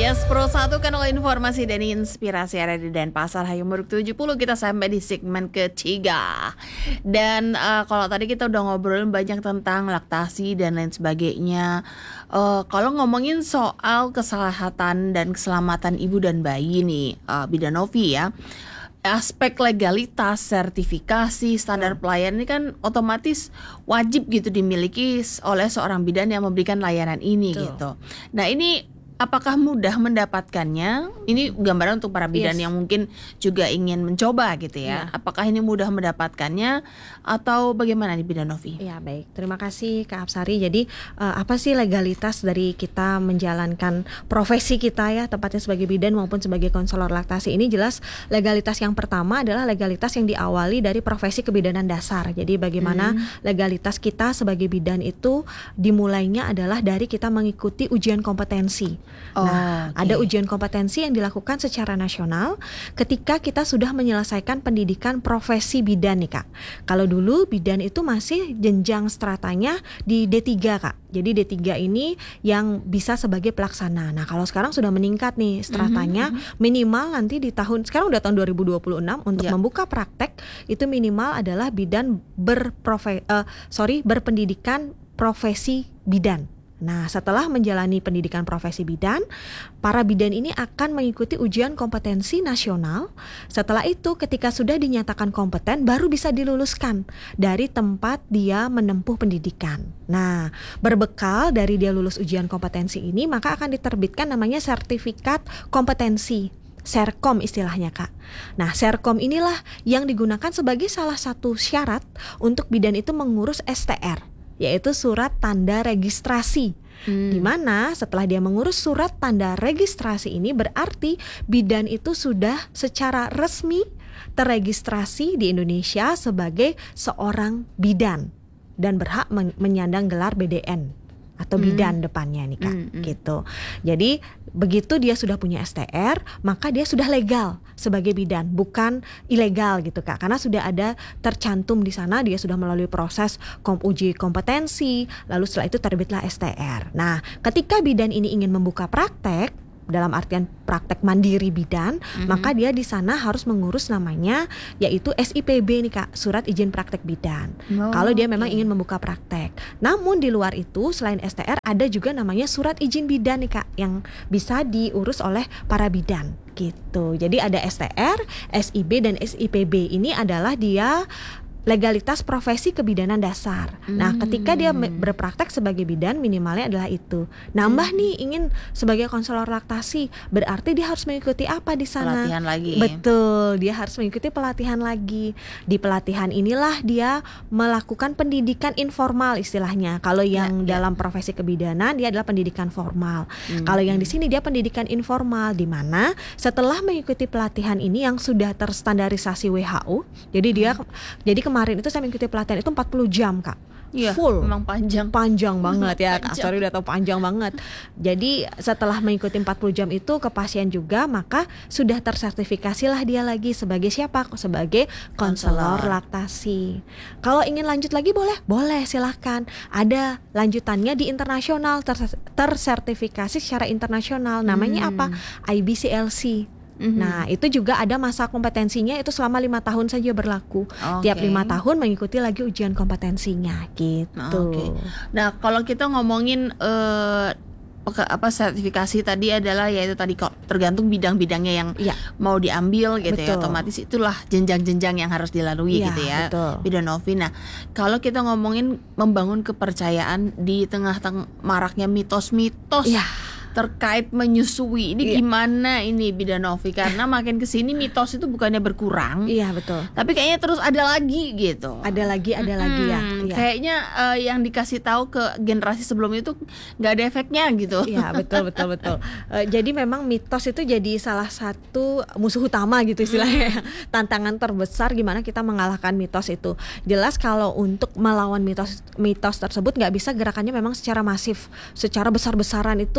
Yes, Pro 1 kanal informasi dan inspirasi ada di Denpasar Hayam Muruk 70. Kita sampai di segmen ketiga. Dan kalau tadi kita udah ngobrolin banyak tentang laktasi dan lain sebagainya. Kalau ngomongin soal kesehatan dan keselamatan ibu dan bayi nih, Bidan Novi ya, aspek legalitas, sertifikasi, standar pelayanan ini kan otomatis wajib gitu dimiliki oleh seorang bidan yang memberikan layanan ini. Betul. Gitu. Nah ini apakah mudah mendapatkannya? Ini gambaran untuk para bidan yang mungkin juga ingin mencoba gitu ya. Apakah ini mudah mendapatkannya atau bagaimana nih Bidan Novi? Ya baik, terima kasih Kak Apsari. Jadi apa sih legalitas dari kita menjalankan profesi kita ya, tepatnya sebagai bidan maupun sebagai konselor laktasi? Ini jelas legalitas yang pertama adalah legalitas yang diawali dari profesi kebidanan dasar. Jadi bagaimana legalitas kita sebagai bidan itu dimulainya adalah dari kita mengikuti ujian kompetensi. Ada ujian kompetensi yang dilakukan secara nasional ketika kita sudah menyelesaikan pendidikan profesi bidan nih Kak. Kalau dulu bidan itu masih jenjang stratanya di D3 Kak. Jadi D3 ini yang bisa sebagai pelaksana. Nah kalau sekarang sudah meningkat nih stratanya, minimal nanti di sekarang udah tahun 2026 untuk membuka praktek itu minimal adalah bidan berpendidikan profesi bidan. Nah, setelah menjalani pendidikan profesi bidan, para bidan ini akan mengikuti ujian kompetensi nasional. Setelah itu, ketika sudah dinyatakan kompeten, baru bisa diluluskan dari tempat dia menempuh pendidikan. Nah, berbekal dari dia lulus ujian kompetensi ini, maka akan diterbitkan namanya sertifikat kompetensi. Serkom istilahnya Kak. Nah Serkom inilah yang digunakan sebagai salah satu syarat untuk bidan itu mengurus STR, yaitu surat tanda registrasi. Di mana setelah dia mengurus surat tanda registrasi ini berarti bidan itu sudah secara resmi terregistrasi di Indonesia sebagai seorang bidan dan berhak menyandang gelar BDN atau bidan depannya nih Kak, gitu. Jadi begitu dia sudah punya STR, maka dia sudah legal sebagai bidan, bukan ilegal gitu Kak. Karena sudah ada tercantum di sana, dia sudah melalui proses uji kompetensi, lalu setelah itu terbitlah STR. Nah, ketika bidan ini ingin membuka praktek dalam artian praktek mandiri bidan, maka dia di sana harus mengurus namanya yaitu SIPB nih Kak, surat izin praktek bidan. Kalau dia memang ingin membuka praktek. Namun di luar itu selain STR ada juga namanya surat izin bidan nih Kak yang bisa diurus oleh para bidan gitu. Jadi ada STR, SIB dan SIPB. Ini adalah dia legalitas profesi kebidanan dasar. Nah, ketika dia berpraktek sebagai bidan minimalnya adalah itu. Nambah nih ingin sebagai konselor laktasi, berarti dia harus mengikuti apa di sana? Pelatihan lagi. Betul, dia harus mengikuti pelatihan lagi. Di pelatihan inilah dia melakukan pendidikan informal istilahnya. Kalau yang dalam profesi kebidanan dia adalah pendidikan formal. Kalau yang di sini dia pendidikan informal, di mana setelah mengikuti pelatihan ini yang sudah terstandarisasi WHO. Jadi kemarin itu saya mengikuti pelatihan itu 40 jam Kak. Iya, full. Memang panjang banget ya Kak. Sorry udah tahu panjang banget. Jadi setelah mengikuti 40 jam itu ke pasien juga, maka sudah tersertifikasilah dia lagi sebagai siapa? Sebagai konselor laktasi. Kalau ingin lanjut lagi boleh silahkan. Ada lanjutannya di internasional, tersertifikasi secara internasional. Namanya apa? IBCLC. Nah itu juga ada masa kompetensinya, itu selama 5 tahun saja berlaku. Tiap 5 tahun mengikuti lagi ujian kompetensinya gitu. Nah kalau kita ngomongin sertifikasi tadi adalah yaitu tadi tergantung bidang-bidangnya yang mau diambil gitu. Ya otomatis itulah jenjang-jenjang yang harus dilalui gitu ya Bidan Novi. Nah kalau kita ngomongin membangun kepercayaan di tengah-tengah maraknya mitos-mitos terkait menyusui ini gimana ini Bidan Novi? Karena makin kesini mitos itu bukannya berkurang, betul. Tapi kayaknya terus ada lagi gitu. Ada lagi ya. Kayaknya yang dikasih tahu ke generasi sebelum itu nggak ada efeknya gitu. Iya betul. Jadi memang mitos itu jadi salah satu musuh utama gitu istilahnya. Tantangan terbesar gimana kita mengalahkan mitos itu. Jelas kalau untuk melawan mitos tersebut nggak bisa gerakannya memang secara masif, secara besar-besaran itu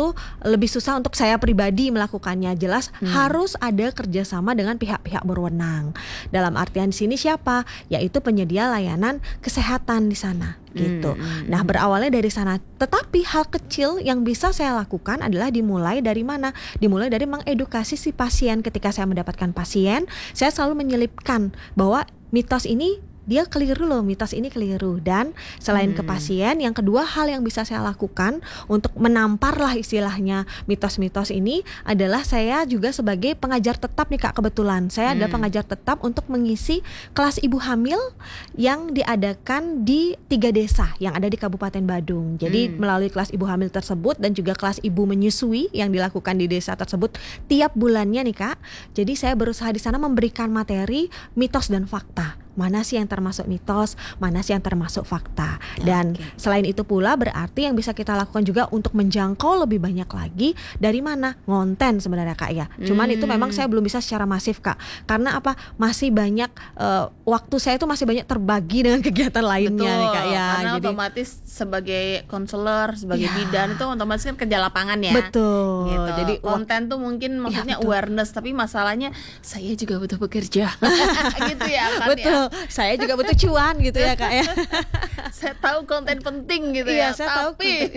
lebih susah untuk saya pribadi melakukannya. Jelas harus ada kerjasama dengan pihak-pihak berwenang. Dalam artian di sini siapa? Yaitu penyedia layanan kesehatan di sana. Gitu. Nah, berawalnya dari sana. Tetapi hal kecil yang bisa saya lakukan adalah dimulai dari mana? Dimulai dari mengedukasi si pasien. Ketika saya mendapatkan pasien, saya selalu menyelipkan bahwa mitos ini dia keliru loh, mitos ini keliru. Dan selain ke pasien, yang kedua hal yang bisa saya lakukan untuk menampar lah istilahnya mitos-mitos ini adalah saya juga sebagai pengajar tetap nih Kak, kebetulan saya adalah pengajar tetap untuk mengisi kelas ibu hamil yang diadakan di 3 desa yang ada di Kabupaten Badung. Jadi melalui kelas ibu hamil tersebut dan juga kelas ibu menyusui yang dilakukan di desa tersebut tiap bulannya nih Kak. Jadi saya berusaha di sana memberikan materi mitos dan fakta. Mana sih yang termasuk mitos, mana sih yang termasuk fakta. Dan selain itu pula berarti yang bisa kita lakukan juga untuk menjangkau lebih banyak lagi dari mana? Ngonten sebenarnya Kak ya. Cuman itu memang saya belum bisa secara masif Kak. Karena apa? Masih banyak waktu saya itu masih banyak terbagi dengan kegiatan lainnya nih Kak ya. Karena jadi otomatis sebagai konselor, sebagai bidan itu otomatis kan kerja lapangan ya. Betul. Gitu. Jadi konten tuh mungkin maksudnya betul. awareness, tapi masalahnya saya juga butuh bekerja. Gitu ya kan betul. ya. Saya juga butuh cuan gitu ya Kak ya. Saya tahu konten penting gitu Iya, ya. saya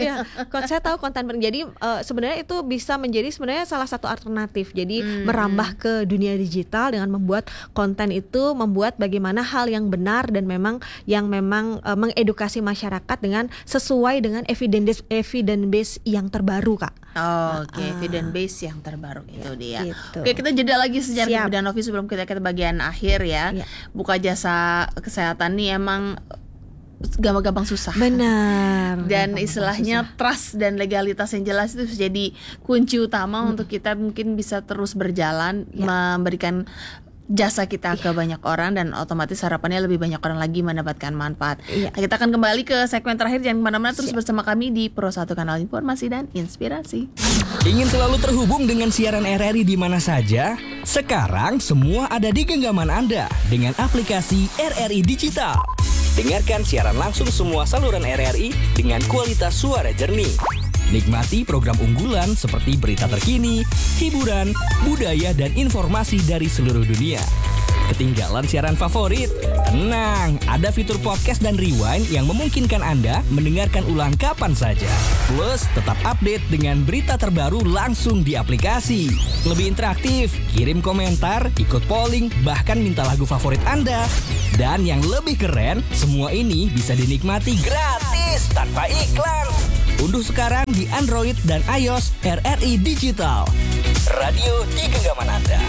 tahu konten penting. Jadi sebenarnya itu bisa menjadi sebenarnya salah satu alternatif. Jadi merambah ke dunia digital dengan membuat konten itu, membuat bagaimana hal yang benar dan memang mengedukasi masyarakat dengan sesuai dengan evidence base yang terbaru Kak. Oke, evidence base yang terbaru itu dia. Gitu. Oke, kita jeda lagi sejarah Siap. Bidan Novi sebelum kita ke bagian akhir ya. Iya. Buka jasa kesehatan nih emang gampang-gampang susah. Benar. Dan gampang istilahnya susah. trust dan legalitas yang jelas itu jadi kunci utama untuk kita mungkin bisa terus berjalan memberikan jasa kita ke banyak orang, dan otomatis harapannya lebih banyak orang lagi mendapatkan manfaat. Nah, kita akan kembali ke segmen terakhir, jangan kemana-mana, terus bersama kami di Pro 1 Kanal Informasi dan Inspirasi. Ingin selalu terhubung dengan siaran RRI di mana saja? Sekarang semua ada di genggaman Anda dengan aplikasi RRI Digital. Dengarkan siaran langsung semua saluran RRI dengan kualitas suara jernih. Nikmati program unggulan seperti berita terkini, hiburan, budaya, dan informasi dari seluruh dunia. Ketinggalan siaran favorit? Tenang, ada fitur podcast dan rewind yang memungkinkan Anda mendengarkan ulang kapan saja. Plus, tetap update dengan berita terbaru langsung di aplikasi. Lebih interaktif, kirim komentar, ikut polling, bahkan minta lagu favorit Anda. Dan yang lebih keren, semua ini bisa dinikmati gratis tanpa iklan. Unduh sekarang di Android dan iOS RRI Digital. Radio di genggaman Anda.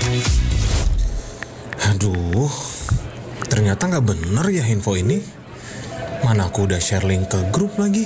Aduh, ternyata nggak bener ya info ini. Mana aku udah share link ke grup lagi.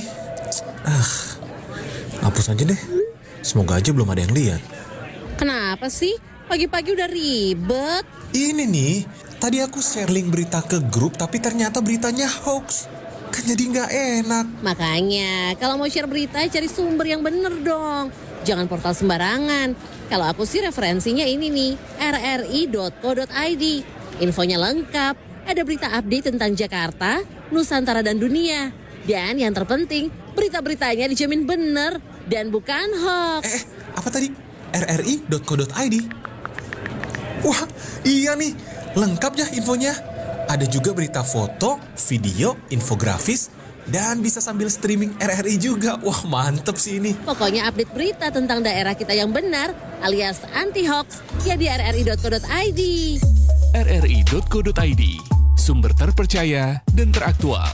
Hapus aja deh. Semoga aja belum ada yang lihat. Kenapa sih? Pagi-pagi udah ribet. Ini nih, tadi aku share link berita ke grup tapi ternyata beritanya hoax. Kan jadi nggak enak. Makanya, kalau mau share berita, cari sumber yang bener dong. Jangan portal sembarangan. Kalau aku sih referensinya ini nih, rri.co.id. Infonya lengkap, ada berita update tentang Jakarta, Nusantara, dan dunia. Dan yang terpenting, berita-beritanya dijamin bener dan bukan hoax. Apa tadi? rri.co.id. Wah, iya nih. Lengkap ya infonya. Ada juga berita foto, video, infografis, dan bisa sambil streaming RRI juga. Wah, mantep sih ini. Pokoknya update berita tentang daerah kita yang benar alias anti-hoax ya di rri.co.id. rri.co.id, sumber terpercaya dan teraktual.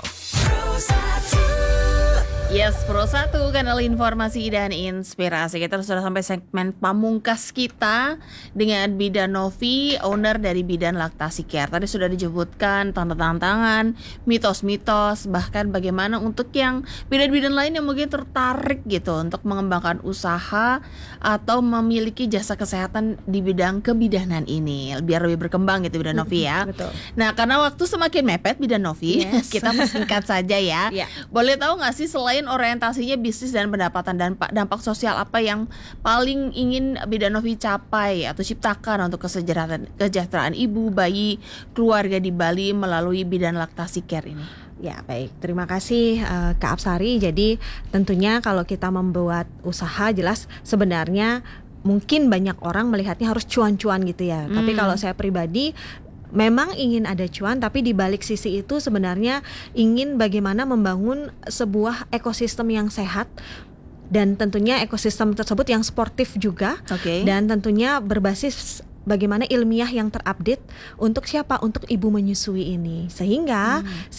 Yes, Pro 1 Kanal Informasi dan Inspirasi. Kita sudah sampai segmen pamungkas kita dengan Bidan Novi, owner dari Bidan Laktasi Care. Tadi sudah disebutkan tantangan, mitos-mitos, bahkan bagaimana untuk yang bidan-bidan lain yang mungkin tertarik gitu untuk mengembangkan usaha atau memiliki jasa kesehatan di bidang kebidanan ini, biar lebih berkembang gitu Bidan Novi ya. Betul. Nah, karena waktu semakin mepet Bidan Novi, kita persingkat saja ya. Boleh tahu nggak sih selain orientasinya bisnis dan pendapatan dan dampak sosial apa yang paling ingin Bidan Novi capai atau ciptakan untuk kesejahteraan ibu, bayi, keluarga di Bali melalui Bidan Laktasi Care ini? Ya baik, terima kasih Kak Apsari. Jadi tentunya kalau kita membuat usaha jelas sebenarnya mungkin banyak orang melihatnya harus cuan-cuan gitu ya. Tapi kalau saya pribadi memang ingin ada cuan, tapi di balik sisi itu sebenarnya ingin bagaimana membangun sebuah ekosistem yang sehat. Dan tentunya ekosistem tersebut yang sportif juga, dan tentunya berbasis bagaimana ilmiah yang terupdate untuk siapa? Untuk ibu menyusui ini. Sehingga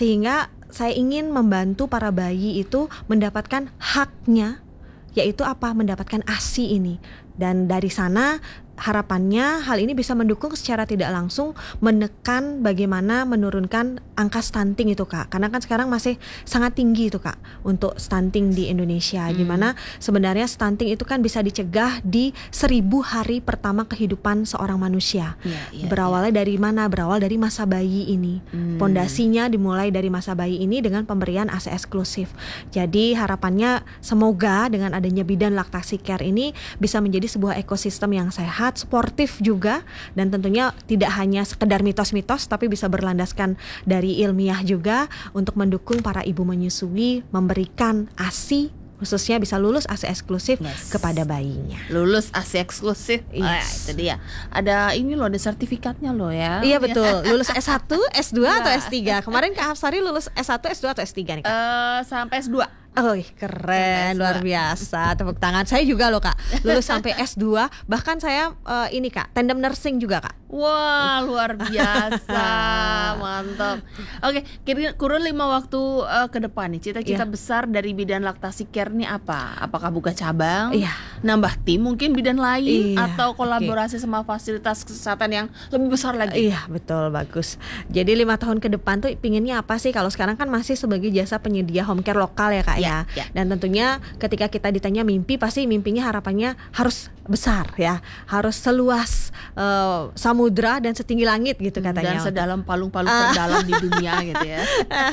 saya ingin membantu para bayi itu mendapatkan haknya, yaitu apa? Mendapatkan ASI ini. Dan dari sana harapannya hal ini bisa mendukung secara tidak langsung menekan bagaimana menurunkan angka stunting itu Kak. Karena kan sekarang masih sangat tinggi itu Kak untuk stunting di Indonesia. Dimana sebenarnya stunting itu kan bisa dicegah di 1000 hari pertama kehidupan seorang manusia. Berawalnya dari mana? Berawal dari masa bayi ini. Pondasinya dimulai dari masa bayi ini dengan pemberian ASI eksklusif. Jadi harapannya semoga dengan adanya bidan laktasi care ini bisa menjadi sebuah ekosistem yang sehat, sportif juga, dan tentunya tidak hanya sekedar mitos-mitos tapi bisa berlandaskan dari ilmiah juga untuk mendukung para ibu menyusui memberikan ASI, khususnya bisa lulus ASI eksklusif kepada bayinya. Lulus ASI eksklusif. Itu dia. Ada ini loh, ada sertifikatnya loh ya. Iya betul. Lulus S1, S2 atau S3. Kemarin Kak Hapsari lulus S1, S2 atau S3 nih Kak? Sampai S2. Oh keren, luar biasa. Tepuk tangan. Saya juga loh Kak, lulus sampai S2. Bahkan saya ini Kak, tandem nursing juga Kak. Wah luar biasa. Mantap. Oke, kurun 5 waktu ke depan nih, cita-cita besar dari bidan laktasi care nih apa? Apakah buka cabang? Nambah tim mungkin bidan lain? Atau kolaborasi sama fasilitas kesehatan yang lebih besar lagi? Iya betul, bagus. Jadi 5 tahun ke depan tuh pinginnya apa sih? Kalau sekarang kan masih sebagai jasa penyedia home care lokal ya Kak ya. Dan tentunya ketika kita ditanya mimpi, pasti mimpinya harapannya harus besar ya, harus seluas samudra dan setinggi langit gitu katanya. Dan sedalam palung-palung terdalam di dunia gitu ya.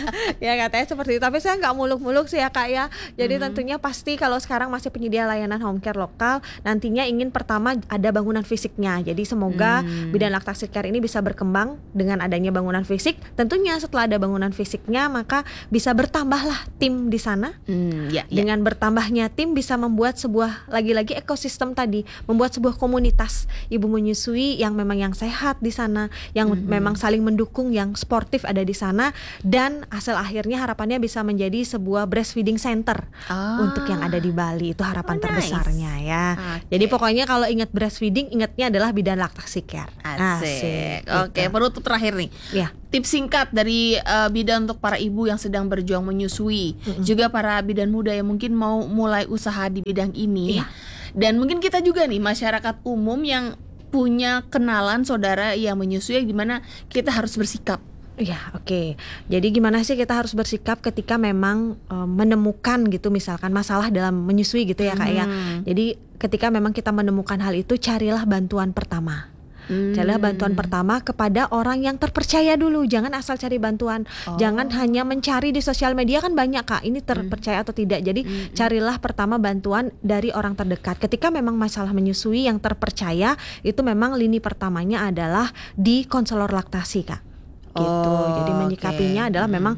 Ya katanya seperti itu. Tapi saya nggak muluk-muluk sih ya Kak ya. Jadi tentunya pasti kalau sekarang masih penyedia layanan home care lokal, nantinya ingin pertama ada bangunan fisiknya. Jadi semoga bidan laktasi care ini bisa berkembang dengan adanya bangunan fisik. Tentunya setelah ada bangunan fisiknya maka bisa bertambahlah tim di sana. Dengan bertambahnya tim bisa membuat sebuah lagi-lagi ekosistem tadi, membuat sebuah komunitas ibu menyusui yang memang yang sehat di sana, yang memang saling mendukung, yang sportif ada di sana, dan hasil akhirnya harapannya bisa menjadi sebuah breastfeeding center untuk yang ada di Bali. Itu harapan terbesarnya ya. Jadi pokoknya kalau ingat breastfeeding, ingatnya adalah bidan laktasi care. Asik. Oke, penutup terakhir nih. Tips singkat dari bidan untuk para ibu yang sedang berjuang menyusui, juga para bidan muda yang mungkin mau mulai usaha di bidang ini. Dan mungkin kita juga nih masyarakat umum yang punya kenalan saudara yang menyusui, gimana kita harus bersikap. Oke. Jadi gimana sih kita harus bersikap ketika memang menemukan gitu misalkan masalah dalam menyusui gitu ya Kak ya. Jadi ketika memang kita menemukan hal itu, carilah bantuan pertama. Carilah bantuan pertama kepada orang yang terpercaya dulu. Jangan asal cari bantuan. Jangan hanya mencari di sosial media, kan banyak Kak, ini terpercaya atau tidak. Jadi carilah pertama bantuan dari orang terdekat. Ketika memang masalah menyusui yang terpercaya, itu memang lini pertamanya adalah di konselor laktasi Kak. Gitu. Jadi menyikapinya adalah memang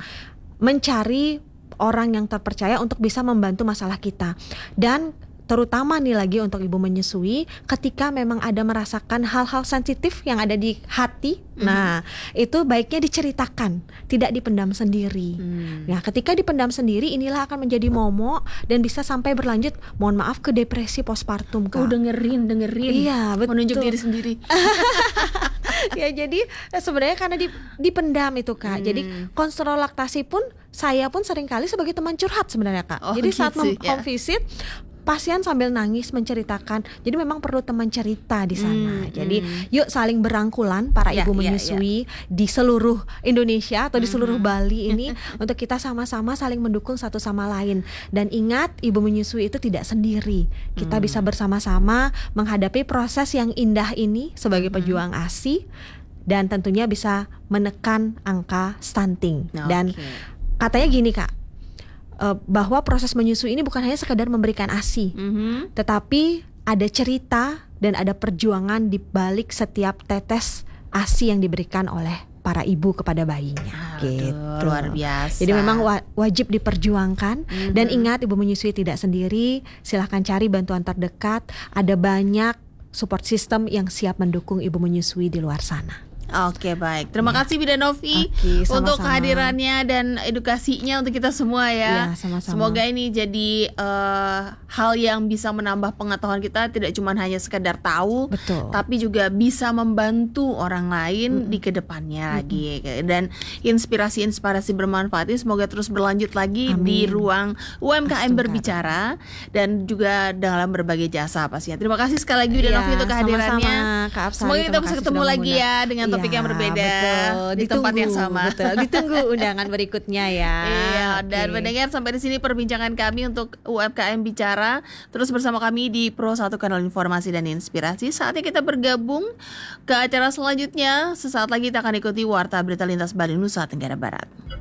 mencari orang yang terpercaya untuk bisa membantu masalah kita. Dan terutama nih lagi untuk ibu menyusui, ketika memang ada merasakan hal-hal sensitif yang ada di hati, nah itu baiknya diceritakan, tidak dipendam sendiri. Nah ketika dipendam sendiri, inilah akan menjadi momok dan bisa sampai berlanjut, mohon maaf, ke depresi postpartum Kak. Dengerin. Iya betul. Menunjuk diri sendiri. Ya jadi sebenarnya karena dipendam itu Kak. Jadi konselor laktasi pun, saya pun seringkali sebagai teman curhat sebenarnya Kak. Jadi saat home visit, pasien sambil nangis menceritakan. Jadi memang perlu teman cerita di sana. Jadi yuk saling berangkulan para ibu menyusui di seluruh Indonesia atau di seluruh Bali ini untuk kita sama-sama saling mendukung satu sama lain. Dan ingat, ibu menyusui itu tidak sendiri. Kita bisa bersama-sama menghadapi proses yang indah ini sebagai pejuang ASI, dan tentunya bisa menekan angka stunting. Dan katanya gini Kak, bahwa proses menyusui ini bukan hanya sekadar memberikan ASI, tetapi ada cerita dan ada perjuangan di balik setiap tetes ASI yang diberikan oleh para ibu kepada bayinya. Gitu. Luar biasa. Jadi memang wajib diperjuangkan. Dan ingat, ibu menyusui tidak sendiri. Silahkan cari bantuan terdekat. Ada banyak support system yang siap mendukung ibu menyusui di luar sana. Oke, baik. Terima kasih Bidan Novi Oke, sama-sama. untuk kehadirannya dan edukasinya untuk kita semua ya. Iya, sama-sama. Semoga ini jadi hal yang bisa menambah pengetahuan kita, tidak cuma hanya sekedar tahu, Betul. tapi juga bisa membantu orang lain di kedepannya lagi. Dan inspirasi-inspirasi bermanfaat ini semoga terus berlanjut lagi di ruang UMKM berbicara dan juga dalam berbagai jasa pastinya. Terima kasih sekali lagi Bidan Novi untuk kehadirannya. Sama-sama, Kak Absari, Semoga kita terima bisa kasih ketemu sudah lagi ya dengan topik yang berbeda di tempat yang sama. Betul. Ditunggu undangan berikutnya ya. Iya, dan Oke. mendengar sampai di sini perbincangan kami untuk UMKM Bicara. Terus bersama kami di Pro 1 Kanal Informasi dan Inspirasi. Saatnya kita bergabung ke acara selanjutnya. Sesaat lagi kita akan ikuti Warta Berita Lintas Bali Nusa Tenggara Barat.